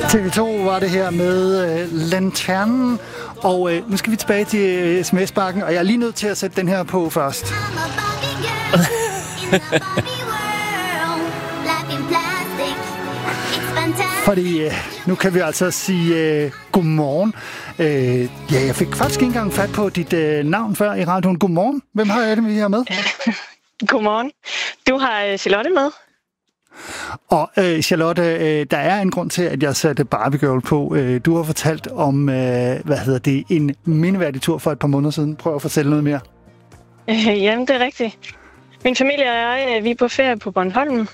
TV2 var det her med Lanternen, og nu skal vi tilbage til sms-bakken, og jeg er lige nødt til at sætte den her på først. Fordi nu kan vi altså sige godmorgen. Jeg fik faktisk ikke engang fat på dit navn før i radioen. Godmorgen. Hvem har jeg det med her med? Godmorgen. Du har Charlotte med. Og Charlotte, der er en grund til, at jeg satte Barbie Girl på. Du har fortalt om, en mindeværdig tur for et par måneder siden. Prøv at fortælle noget mere. Jamen, det er rigtigt. Min familie og jeg, vi er på ferie på Bornholm.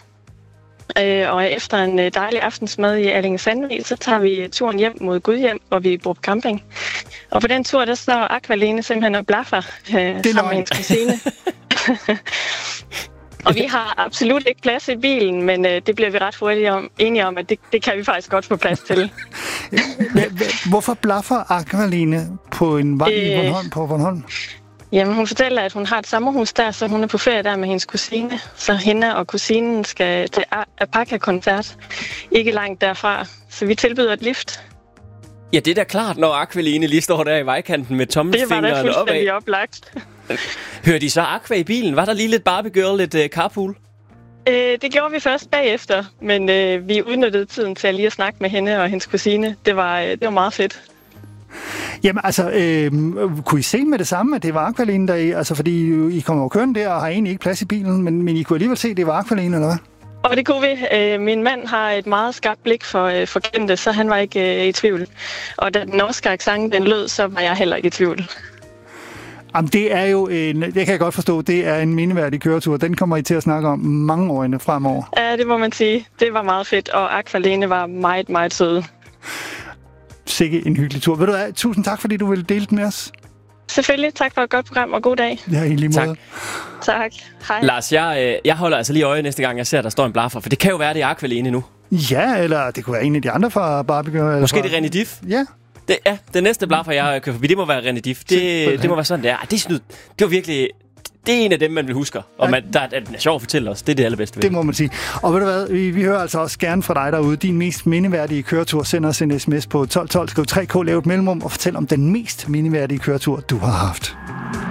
Og efter en dejlig aftensmad i Allinge Sandvig, så tager vi turen hjem mod Gudhjem, hvor vi bor på camping. Og på den tur, der står Aqualene simpelthen og blaffer sammen med hendes kusine. Og vi har absolut ikke plads i bilen, men det bliver vi ret hurtigt enige om, at det kan vi faktisk godt få plads til. Hvorfor blaffer Aqualene på en vej i Bornholm, på Bornholm? Jamen, hun fortæller, at hun har et sommerhus der, så hun er på ferie der med hendes kusine. Så hende og kusinen skal til Apaka-koncert, ikke langt derfra. Så vi tilbyder et lift. Ja, det er da klart, når Aqualene lige står der i vejkanten med tommelfingeren opad. Det var da fuldstændig oplagt. Hørte de så Aqua i bilen? Var der lige lidt Barbie Girl, lidt carpool? Det gjorde vi først bagefter, men vi udnyttede tiden til at lige at snakke med hende og hendes kusine. Det var meget fedt. Jamen altså, kunne I se med det samme, at det var Aqualene der altså fordi I kommer over køren der og har egentlig ikke plads i bilen, men I kunne alligevel se, at det var Aqualene, eller hvad? Og det kunne vi. Min mand har et meget skarpt blik for kendte, så han var ikke i tvivl. Og da den norske accent den lød, så var jeg heller ikke i tvivl. Jamen, det er jo det kan jeg godt forstå, det er en mindeværdig køretur. Den kommer I til at snakke om mange årene fremover. Ja, det må man sige. Det var meget fedt, og Aqualene var meget, meget søde. Sikke en hyggelig tur. Ved du hvad, tusind tak, fordi du ville dele det med os. Selvfølgelig. Tak for et godt program, og god dag. Ja, i lige måde. Tak. Hej. Lars, jeg holder altså lige øje næste gang, jeg ser, der står en blaffer, for det kan jo være, det er Aqualene nu. Ja, eller det kunne være en af de andre fra Barbie Girl. Måske det er René Diff. Ja. Det næste blaffer, jeg kører forbi, det må være René Diff. Det må være sådan, det er. Det var virkelig... Det er en af dem, man vil huske. Og den er sjov at fortælle os. Det er det allerbedste ved. Det må man sige. Og ved du hvad, vi hører altså også gerne fra dig derude. Din mest mindeværdige køretur. Send os en sms på 1212, skriv 3K, lav et mellemrum og fortæl om den mest mindeværdige køretur, du har haft.